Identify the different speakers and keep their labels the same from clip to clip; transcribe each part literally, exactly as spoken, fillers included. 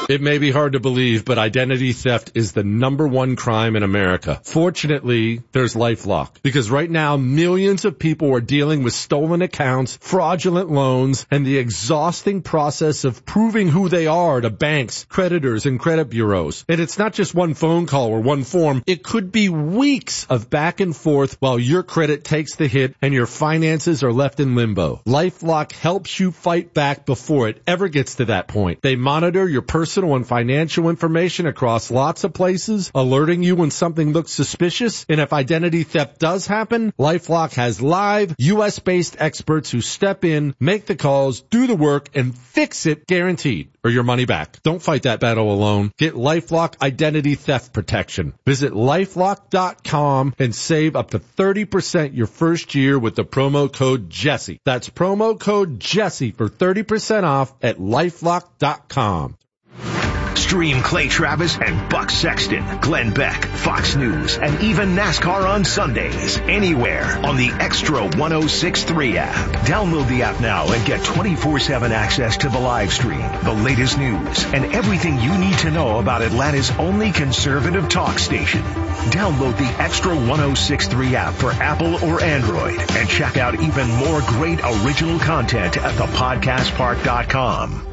Speaker 1: It may be hard to believe, but identity theft is the number one crime in America. Fortunately, there's LifeLock, because right now millions of people are dealing with stolen accounts, fraudulent loans, and the exhausting process of proving who they are to banks, creditors, and credit bureaus. And it's not just one phone call or one form. It could be weeks of back and forth while your credit takes the hit and your finances are left in limbo. LifeLock helps you fight back before it ever gets to that point. They monitor your personal and financial information across lots of places, alerting you when something looks suspicious. And if identity theft does happen, LifeLock has live U S based experts who step in, make the calls, do the work, and fix it guaranteed, or your money back. Don't fight that battle alone. Get LifeLock identity theft protection. Visit LifeLock dot com and save up to thirty percent your first year with the promo code Jesse. That's promo code Jesse for thirty percent off at LifeLock dot com.
Speaker 2: Stream Clay Travis and Buck Sexton, Glenn Beck, Fox News, and even NASCAR on Sundays, anywhere on the Extra one oh six point three app. Download the app now and get twenty-four seven access to the live stream, the latest news, and everything you need to know about Atlanta's only conservative talk station. Download the Extra one oh six point three app for Apple or Android and check out even more great original content at the podcast park dot com.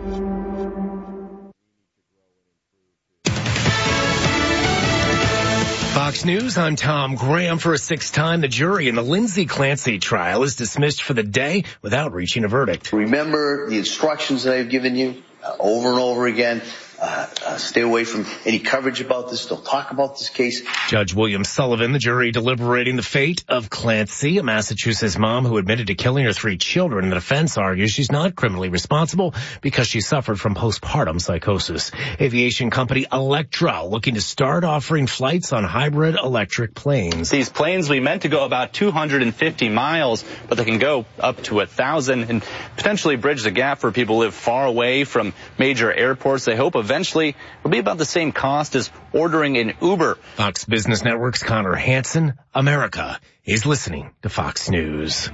Speaker 3: Fox News, I'm Tom Graham. For a sixth time, the jury in the Lindsay Clancy trial is dismissed for the day without reaching a verdict.
Speaker 4: Remember the instructions that I've given you uh, over and over again. Uh, uh, stay away from any coverage about this. Don't talk about this case.
Speaker 3: Judge William Sullivan, the jury deliberating the fate of Clancy, a Massachusetts mom who admitted to killing her three children. The defense argues she's not criminally responsible because she suffered from postpartum psychosis. Aviation company Electra looking to start offering flights on hybrid electric planes.
Speaker 5: These planes we meant to go about two hundred fifty miles, but they can go up to a thousand and potentially bridge the gap for people who live far away from major airports. They hope eventually Eventually, it'll be about the same cost as ordering an Uber.
Speaker 3: Fox Business Network's Connor Hansen. America is listening to Fox News.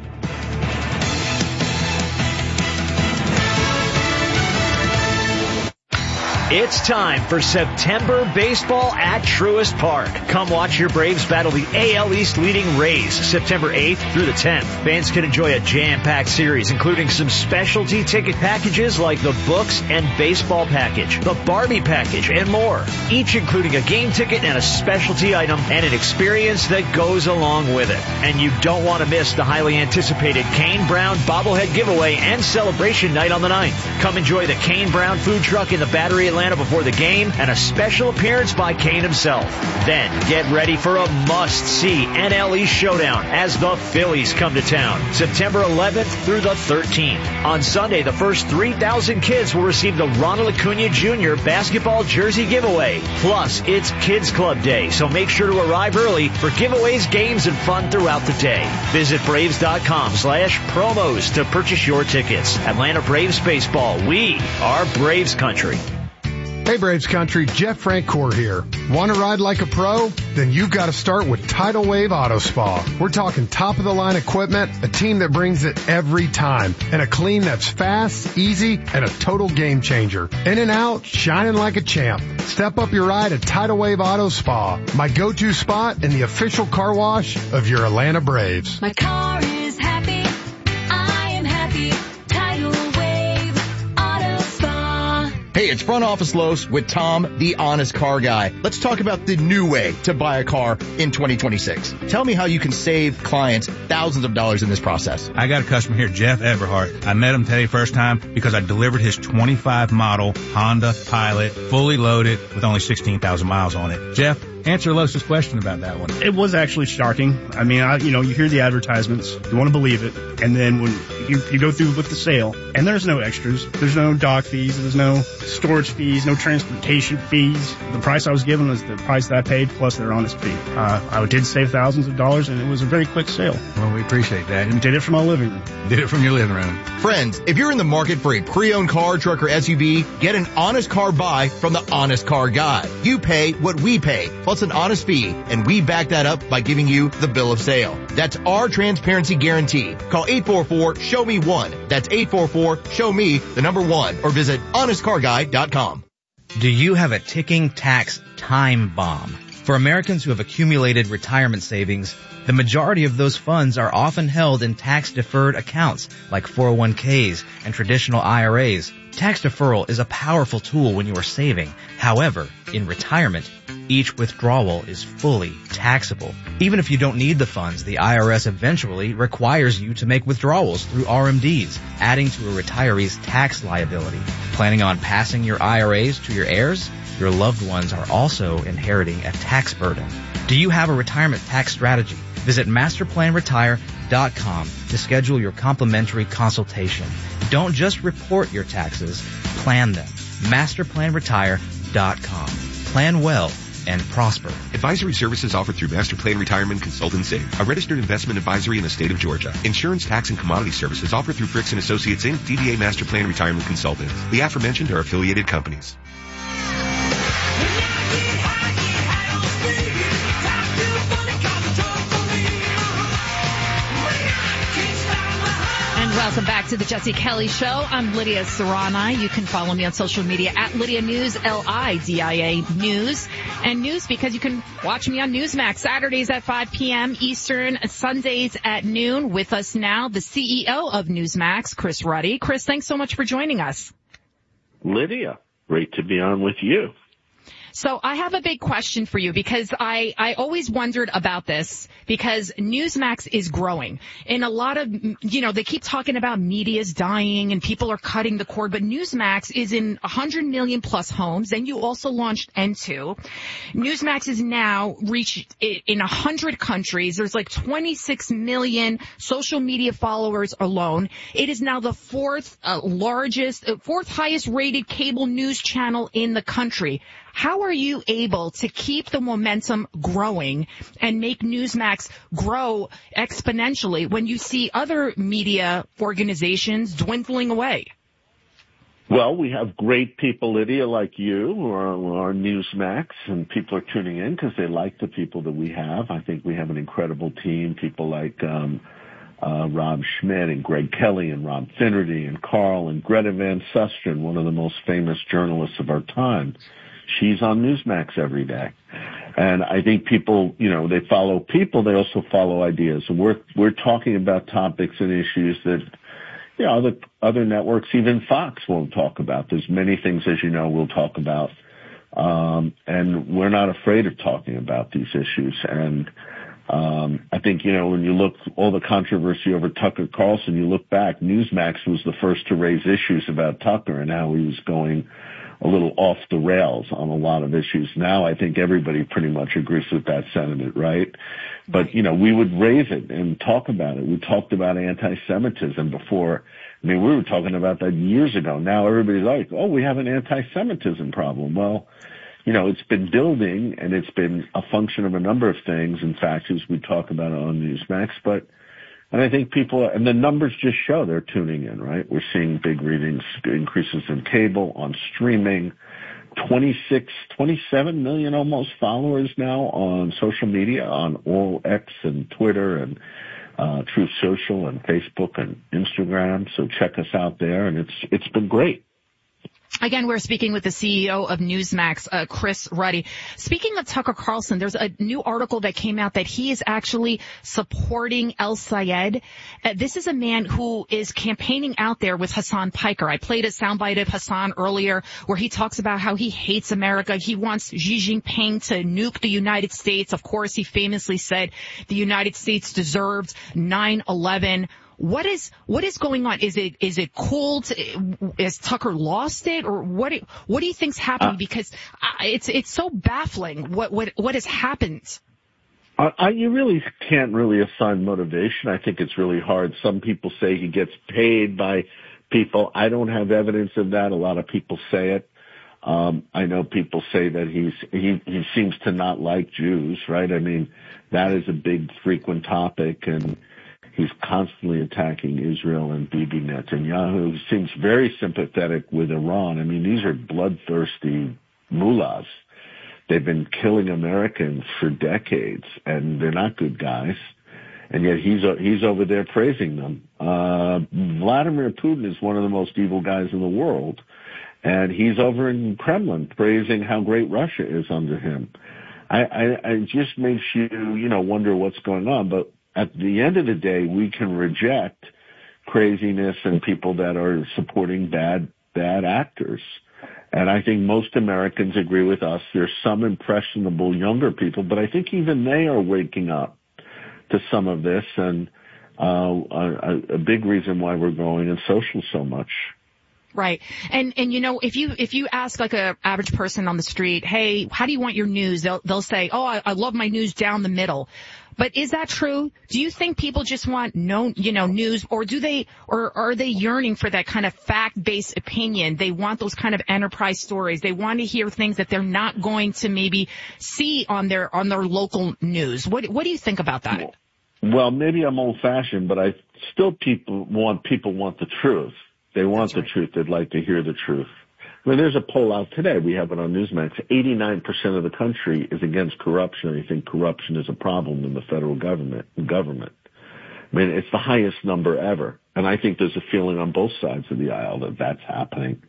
Speaker 6: It's time for September baseball at Truist Park. Come watch your Braves battle the A L East leading Rays September eighth through the tenth. Fans can enjoy a jam-packed series, including some specialty ticket packages like the Books and Baseball package, the Barbie package, and more. Each including a game ticket and a specialty item and an experience that goes along with it. And you don't want to miss the highly anticipated Kane Brown bobblehead giveaway and celebration night on the ninth. Come enjoy the Kane Brown food truck in the Battery Atlanta before the game and a special appearance by Kane himself. Then get ready for a must-see N L East showdown as the Phillies come to town September eleventh through the thirteenth. On Sunday, the first three thousand kids will receive the Ronald Acuna Junior basketball jersey giveaway. Plus, it's Kids Club Day, so make sure to arrive early for giveaways, games, and fun throughout the day. Visit Braves.com slash promos to purchase your tickets. Atlanta Braves Baseball. We are Braves Country.
Speaker 7: Hey Braves Country, Jeff Francoeur here. Want to ride like a pro? Then you've got to start with Tidal Wave Auto Spa. We're talking top of the line equipment, a team that brings it every time, and a clean that's fast, easy, and a total game changer. In and out, shining like a champ. Step up your ride at Tidal Wave Auto Spa, my go-to spot and the official car wash of your Atlanta Braves.
Speaker 8: My car is happy. I am happy. Tidal Wave Auto Spa.
Speaker 9: Hey, it's Front Office Los with Tom, the honest car guy. Let's talk about the new way to buy a car in twenty twenty-six. Tell me how you can save clients thousands of dollars in this process.
Speaker 10: I got a customer here, Jeff Everhart. I met him today first time because I delivered his twenty-five model Honda Pilot, fully loaded with only sixteen thousand miles on it. Jeff, answer Los's question about that one.
Speaker 11: It was actually shocking. I mean, I, you know, you hear the advertisements, you want to believe it, and then when you, you go through with the sale, and there's no extras, there's no dock fees, there's no storage fees, no transportation fees. The price I was given was the price that I paid plus their honest fee. Uh, I did save thousands of dollars, and it was a very quick sale.
Speaker 10: Well, we appreciate that.
Speaker 11: And did it from my living room.
Speaker 10: Did it from your living room.
Speaker 9: Friends, if you're in the market for a pre-owned car, truck, or S U V, get an honest car buy from the Honest Car Guy. You pay what we pay, plus an honest fee, and we back that up by giving you the bill of sale. That's our transparency guarantee. Call eight four four, show me one. That's eight four four, show me the number one, or visit honest car guy dot com.
Speaker 12: Do you have a ticking tax time bomb? For Americans who have accumulated retirement savings, the majority of those funds are often held in tax-deferred accounts like four oh one k's and traditional I R As. Tax deferral is a powerful tool when you are saving. However, in retirement, each withdrawal is fully taxable. Even if you don't need the funds, the I R S eventually requires you to make withdrawals through R M Ds, adding to a retiree's tax liability. Planning on passing your I R As to your heirs? Your loved ones are also inheriting a tax burden. Do you have a retirement tax strategy? Visit master plan retire dot com to schedule your complimentary consultation. Don't just report your taxes, plan them. master plan retire dot com. Plan well and prosper.
Speaker 13: Advisory services offered through Master Plan Retirement Consultants, Incorporated, a registered investment advisory in the state of Georgia. Insurance, tax, and commodity services offered through Fricks and Associates, Incorporated, D B A Master Plan Retirement Consultants. The aforementioned are affiliated companies.
Speaker 14: Welcome back to the Jesse Kelly Show. I'm Lydia Serrani. You can follow me on social media at Lydia News, L I D I A News. And news because you can watch me on Newsmax Saturdays at five p.m. Eastern, Sundays at noon. With us now, the C E O of Newsmax, Chris Ruddy. Chris, thanks so much for joining us.
Speaker 15: Lydia, great to be on with you.
Speaker 14: So I have a big question for you because I, I always wondered about this because Newsmax is growing. And a lot of, you know, they keep talking about media's dying and people are cutting the cord, but Newsmax is in one hundred million plus homes. Then you also launched N two. Newsmax is now reached in one hundred countries. There's like twenty-six million social media followers alone. It is now the fourth uh, largest, uh, fourth highest rated cable news channel in the country. How are you able to keep the momentum growing and make Newsmax grow exponentially when you see other media organizations dwindling away?
Speaker 15: Well, we have great people, Lydia, like you, who are, who are Newsmax, and people are tuning in because they like the people that we have. I think we have an incredible team, people like um, uh, Rob Schmidt and Greg Kelly and Rob Finnerty and Carl and Greta Van Susteren, one of the most famous journalists of our time. She's on Newsmax every day. And I think people, you know, they follow people, they also follow ideas. And we're, we're talking about topics and issues that, you know, other, other networks, even Fox won't talk about. There's many things, as you know, we'll talk about. Um, and we're not afraid of talking about these issues. And, um, I think, you know, when you look, all the controversy over Tucker Carlson, you look back, Newsmax was the first to raise issues about Tucker and how he was going a little off the rails on a lot of issues. Now I think everybody pretty much agrees with that sentiment, right? But, you know, we would raise it and talk about it. We talked about anti-Semitism before. I mean, we were talking about that years ago. Now everybody's like, oh, we have an anti-Semitism problem. Well, you know, it's been building and it's been a function of a number of things and factors. We talk about it on Newsmax, but and I think people, and the numbers just show they're tuning in, right? We're seeing big readings, increases in cable, on streaming, twenty-six, twenty-seven million almost followers now on social media, on all X and Twitter and uh, Truth Social and Facebook and Instagram. So check us out there, and it's it's been great.
Speaker 14: Again, we're speaking with the C E O of Newsmax, uh, Chris Ruddy. Speaking of Tucker Carlson, there's a new article that came out that he is actually supporting El Sayed. Uh, this is a man who is campaigning out there with Hassan Piker. I played a soundbite of Hassan earlier where he talks about how he hates America. He wants Xi Jinping to nuke the United States. Of course, he famously said the United States deserved nine eleven. What is what is going on? Is it is it cool? To, is Tucker lost it, or what? What do you think's happening? Because it's it's so baffling. What what what has happened?
Speaker 15: I, I, you really can't really assign motivation. I think it's really hard. Some people say he gets paid by people. I don't have evidence of that. A lot of people say it. Um, I know people say that he's he he seems to not like Jews, right? I mean, that is a big frequent topic, and he's constantly attacking Israel and Bibi Netanyahu. He seems very sympathetic with Iran. I mean, these are bloodthirsty mullahs. They've been killing Americans for decades, and they're not good guys. And yet he's he's over there praising them. Uh, Vladimir Putin is one of the most evil guys in the world. And he's over in Kremlin praising how great Russia is under him. I, I, it just makes you, you know, wonder what's going on. But at the end of the day, we can reject craziness and people that are supporting bad, bad actors. And I think most Americans agree with us. There's some impressionable younger people, but I think even they are waking up to some of this. And uh, a, a big reason why we're going in social so much.
Speaker 14: Right. And, and you know, if you, if you ask like a average person on the street, hey, how do you want your news? They'll, they'll say, oh, I, I love my news down the middle. But is that true? Do you think people just want no, you know, news, or do they, or are they yearning for that kind of fact-based opinion? They want those kind of enterprise stories. They want to hear things that they're not going to maybe see on their, on their local news. What, what do you think about that?
Speaker 15: Well, maybe I'm old-fashioned, but I still people want, people want the truth. They want the truth. They'd like to hear the truth. I mean, there's a poll out today. We have it on Newsmax. eighty-nine percent of the country is against corruption. They think corruption is a problem in the federal government. Government. I mean, it's the highest number ever. And I think there's a feeling on both sides of the aisle that that's happening.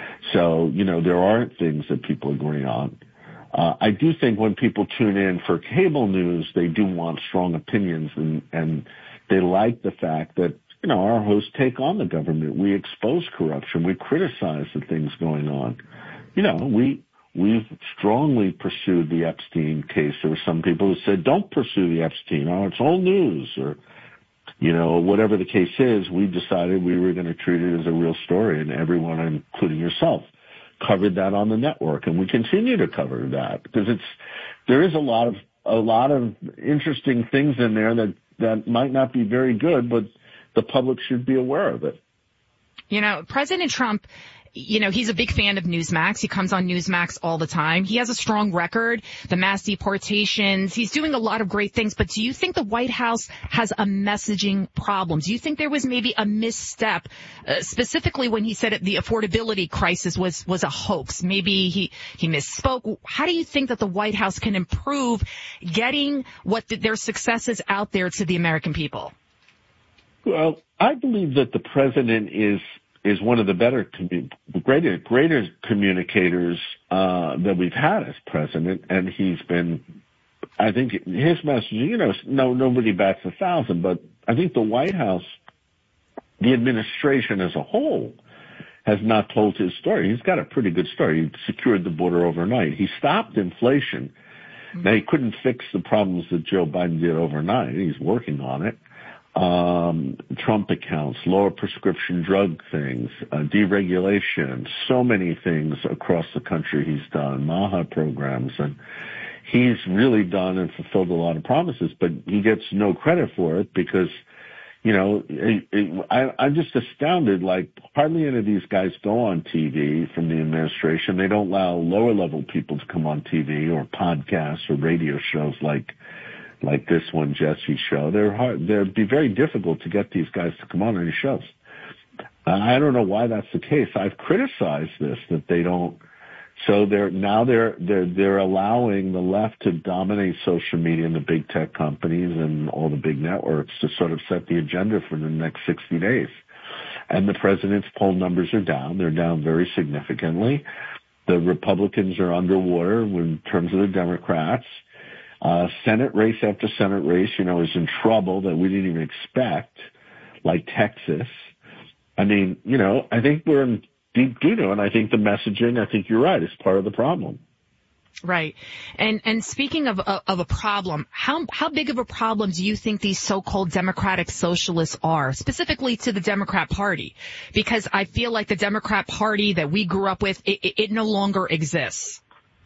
Speaker 15: So, you know, there aren't things that people agree on. Uh, I do think when people tune in for cable news, they do want strong opinions, and, and they like the fact that, you know, our hosts take on the government. We expose corruption. We criticize the things going on. You know, we, we've strongly pursued the Epstein case. There were some people who said, don't pursue the Epstein, or it's old news, or, you know, whatever the case is. We decided we were going to treat it as a real story, and everyone, including yourself, covered that on the network. And we continue to cover that because it's, there is a lot of, a lot of interesting things in there that, that might not be very good, but the public should be aware of it.
Speaker 14: You know, President Trump, you know, he's a big fan of Newsmax. He comes on Newsmax all the time. He has a strong record, the mass deportations. He's doing a lot of great things. But do you think the White House has a messaging problem? Do you think there was maybe a misstep, uh, specifically when he said it, the affordability crisis was, was a hoax? Maybe he, he misspoke. How do you think that the White House can improve getting what the, their successes out there to the American people?
Speaker 15: Well, I believe that the president is is one of the better, commu- greater, greater communicators uh, that we've had as president, and he's been. I think his messaging, you know, no nobody bats a thousand, but I think the White House, the administration as a whole, has not told his story. He's got a pretty good story. He secured the border overnight. He stopped inflation. Mm-hmm. Now, he couldn't fix the problems that Joe Biden did overnight. He's working on it. Um, Trump accounts, lower prescription drug things, uh, deregulation, so many things across the country he's done, MAHA programs, and he's really done and fulfilled a lot of promises, but he gets no credit for it because, you know, it, it, I, I'm just astounded, like hardly any of these guys go on T V from the administration. They don't allow lower level people to come on T V or podcasts or radio shows like like this one, Jesse's show. They're hard, they'd be very difficult to get these guys to come on any shows. Uh, I don't know why that's the case. I've criticized this, that they don't. So they're, now they're, they're, they're allowing the left to dominate social media and the big tech companies and all the big networks to sort of set the agenda for the next sixty days. And the president's poll numbers are down. They're down very significantly. The Republicans are underwater in terms of the Democrats. Uh, Senate race after Senate race, you know, is in trouble that we didn't even expect, like Texas. I mean, you know, I think we're in deep doo-doo, and I think the messaging, I think you're right, is part of the problem.
Speaker 14: Right. And, and speaking of, of, of a problem, how, how big of a problem do you think these so-called democratic socialists are, specifically to the Democrat Party? Because I feel like the Democrat Party that we grew up with, it, it, it no longer exists.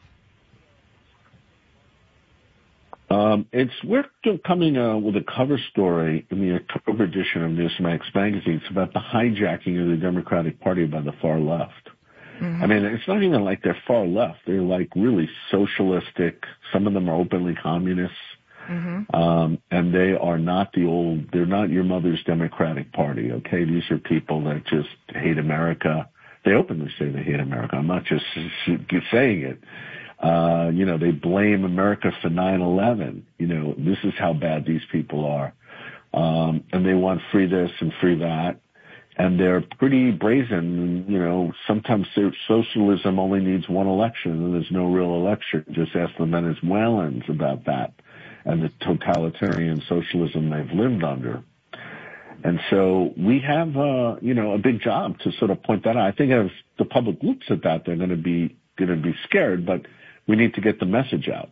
Speaker 15: Um, it's, we're coming uh, with a cover story in the October edition of Newsmax magazine. It's about the hijacking of the Democratic Party by the far left. Mm-hmm. I mean, it's not even like they're far left. They're like really socialistic. Some of them are openly communists. Mm-hmm. Um, and they are not the old, they're not your mother's Democratic Party, okay? These are people that just hate America. They openly say they hate America. I'm not just saying it. Uh, you know, they blame America for nine eleven. You know, this is how bad these people are. Um, and they want free this and free that. And they're pretty brazen. You know, sometimes socialism only needs one election and there's no real election. Just ask the Venezuelans about that and the totalitarian socialism they've lived under. And so we have, uh, you know, a big job to sort of point that out. I think as the public looks at that, they're going to be, going to be scared, but we need to get the message out.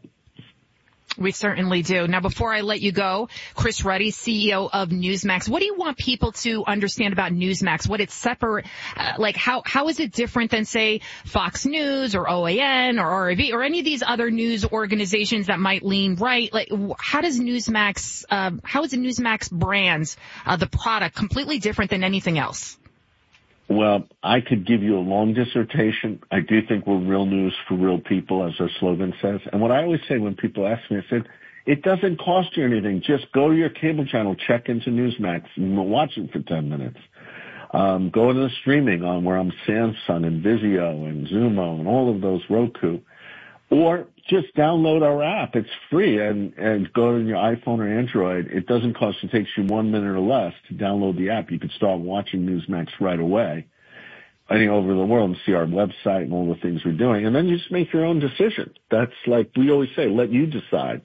Speaker 14: We certainly do. Now, before I let you go, Chris Ruddy, C E O of Newsmax, what do you want people to understand about Newsmax? What it's separate, uh, like how, how is it different than, say, Fox News or O A N or R I V or any of these other news organizations that might lean right? Like, how does Newsmax, uh, how is the Newsmax brand, uh, the product completely different than anything else?
Speaker 15: Well, I could give you a long dissertation. I do think we're real news for real people, as our slogan says. And what I always say when people ask me, I said, it doesn't cost you anything. Just go to your cable channel, check into Newsmax, and watch it for ten minutes. Um, go to the streaming on where I'm Samsung and Vizio and Zumo and all of those, Roku. Or just download our app. It's free, and, and go to your iPhone or Android. It doesn't cost. It takes you one minute or less to download the app. You can start watching Newsmax right away, any over the world, and see our website and all the things we're doing. And then you just make your own decision. That's like we always say, let you decide,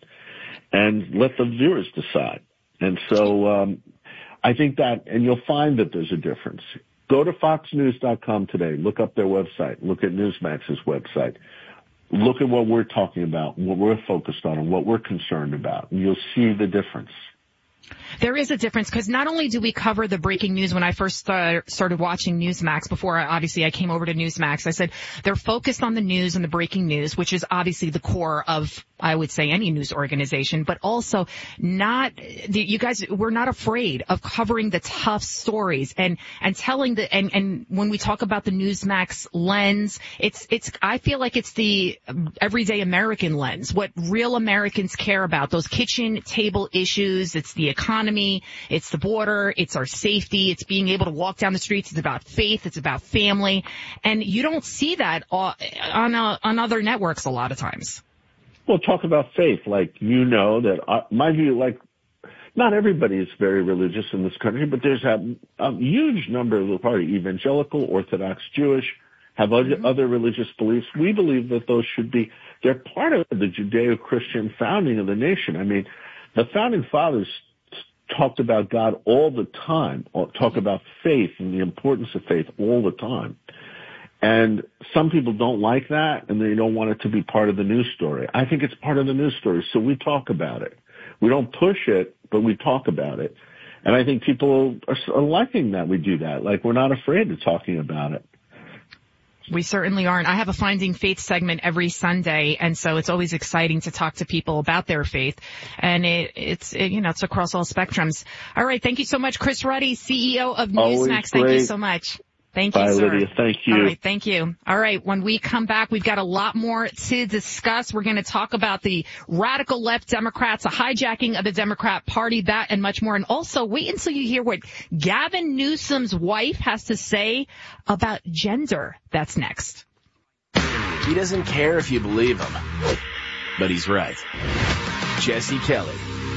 Speaker 15: and let the viewers decide. And so um, I think that, and you'll find that there's a difference. Go to fox news dot com today. Look up their website. Look at Newsmax's website. Look at what we're talking about, what we're focused on, and what we're concerned about, and you'll see the difference.
Speaker 14: There is a difference because not only do we cover the breaking news. When I first uh, started watching Newsmax, before I, obviously I came over to Newsmax, I said they're focused on the news and the breaking news, which is obviously the core of, I would say, any news organization, but also not, you guys, we're not afraid of covering the tough stories and, and telling the, and, and when we talk about the Newsmax lens, it's, it's, I feel like it's the everyday American lens, what real Americans care about, those kitchen table issues. It's the economy, it's the border, it's our safety, it's being able to walk down the streets, it's about faith, it's about family, and you don't see that on, uh, on other networks a lot of times.
Speaker 15: Well, talk about faith. Like, you know that uh, my view, like, not everybody is very religious in this country, but there's a, a huge number of probably evangelical, Orthodox Jewish, have other, mm-hmm. other religious beliefs. We believe that those should be, they're part of the Judeo-Christian founding of the nation. I mean, the founding fathers talked about God all the time, or talk about faith and the importance of faith all the time. And some people don't like that, and they don't want it to be part of the news story. I think it's part of the news story, so we talk about it. We don't push it, but we talk about it. And I think people are liking that we do that. Like, we're not afraid of talking about it.
Speaker 14: We certainly aren't. I have a Finding Faith segment every Sunday, and so it's always exciting to talk to people about their faith. And it, it's, it, you know, it's across all spectrums. All right. Thank you so much, Chris Ruddy, C E O of Newsmax. Thank you so much. Thank you,
Speaker 15: Bye,
Speaker 14: sir.
Speaker 15: Lydia. Thank you.
Speaker 14: All right, thank you. All right, when we come back, we've got a lot more to discuss. We're going to talk about the radical left Democrats, a hijacking of the Democrat Party, that and much more. And also, wait until you hear what Gavin Newsom's wife has to say about gender. That's next.
Speaker 16: He doesn't care if you believe him, but he's right. Jesse Kelly.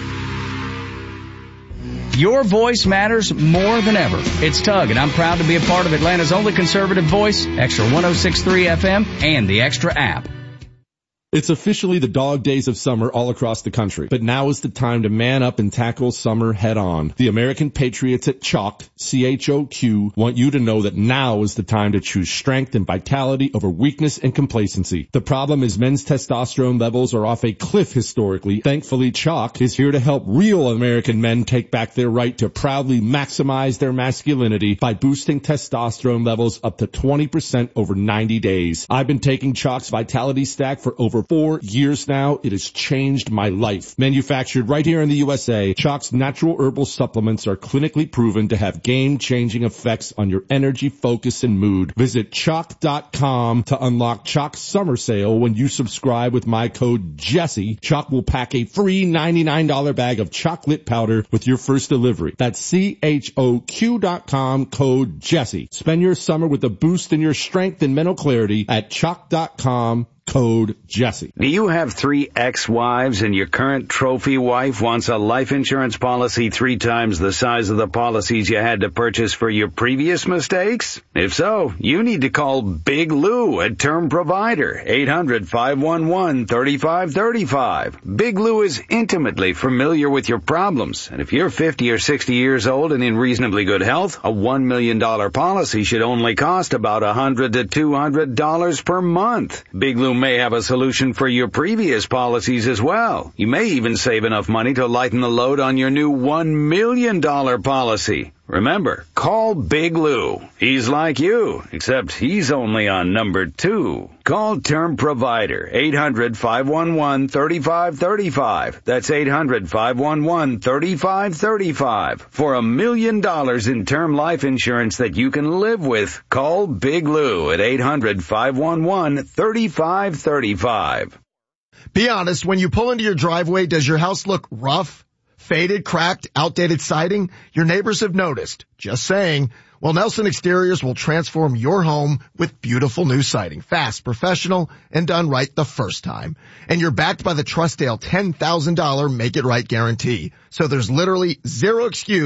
Speaker 17: Your voice matters more than ever. It's Tug, and I'm proud to be a part of Atlanta's only conservative voice, Extra one oh six point three F M, and the Extra app.
Speaker 1: It's officially the dog days of summer all across the country, but now is the time to man up and tackle summer head on. The American Patriots at Choq, C H O Q, want you to know that now is the time to choose strength and vitality over weakness and complacency. The problem is men's testosterone levels are off a cliff historically. Thankfully, Choq is here to help real American men take back their right to proudly maximize their masculinity by boosting testosterone levels up to twenty percent over ninety days. I've been taking Choq's Vitality Stack for over four years now. It has changed my life. Manufactured right here in the U S A, Choq's natural herbal supplements are clinically proven to have game-changing effects on your energy, focus, and mood. Visit Choq dot com to unlock Choq's summer sale. When you subscribe with my code Jesse, Choq will pack a free ninety-nine dollars bag of chocolate powder with your first delivery. That's C H O Q dot com, code Jesse. Spend your summer with a boost in your strength and mental clarity at Choq dot com. code Jesse.
Speaker 18: Do you have three ex-wives and your current trophy wife wants a life insurance policy three times the size of the policies you had to purchase for your previous mistakes? If so, you need to call Big Lou at Term Provider, eight hundred, five one one, three five three five. Big Lou is intimately familiar with your problems, and if you're fifty or sixty years old and in reasonably good health, a one million dollars policy should only cost about one hundred to two hundred dollars per month. Big Lou may have a solution for your previous policies as well. You may even save enough money to lighten the load on your new one million dollars policy. Remember, call Big Lou. He's like you, except he's only on number two. Call Term Provider, eight hundred, five one one, three five three five. That's eight hundred, five one one, three five three five. For a million dollars in term life insurance that you can live with, call Big Lou at eight hundred, five one one, three five three five.
Speaker 19: Be honest, when you pull into your driveway, does your house look rough? Faded, cracked, outdated siding? Your neighbors have noticed. Just saying. Well, Nelson Exteriors will transform your home with beautiful new siding. Fast, professional, and done right the first time. And you're backed by the Trustdale ten thousand dollars Make It Right guarantee. So there's literally zero excuse